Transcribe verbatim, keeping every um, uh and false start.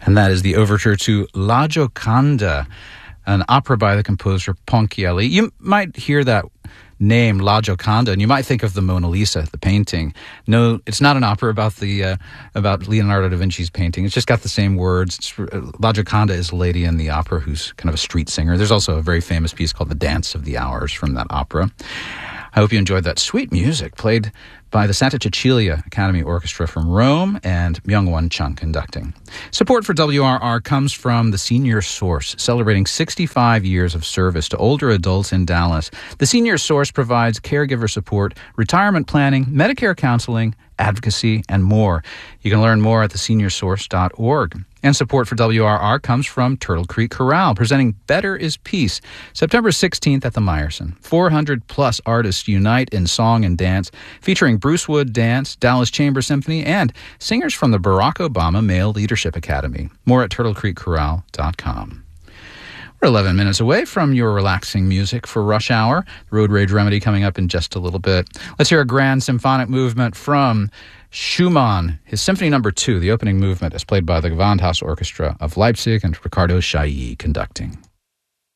And that is the overture to La Gioconda, an opera by the composer Ponchielli. You might hear that name, La Gioconda, and you might think of the Mona Lisa, the painting. No, it's not an opera about the uh, about Leonardo da Vinci's painting. It's just got the same words. It's, uh, La Gioconda is a lady in the opera who's kind of a street singer. There's also a very famous piece called The Dance of the Hours from that opera. I hope you enjoyed that sweet music played by the Santa Cecilia Academy Orchestra from Rome and Myung-Won Chung conducting. Support for W R R comes from the Senior Source, celebrating sixty-five years of service to older adults in Dallas. The Senior Source provides caregiver support, retirement planning, Medicare counseling, advocacy, and more. You can learn more at the senior source dot org. And support for W R R comes from Turtle Creek Chorale, presenting Better is Peace, September sixteenth at the Meyerson. four hundred plus artists unite in song and dance, featuring Bruce Wood Dance, Dallas Chamber Symphony, and singers from the Barack Obama Male Leadership Academy. More at turtle creek chorale dot com. We're eleven minutes away from your relaxing music for Rush Hour. Road Rage Remedy coming up in just a little bit. Let's hear a grand symphonic movement from Schumann. His Symphony Number Two, the opening movement, is played by the Gewandhaus Orchestra of Leipzig and Ricardo Chailly conducting.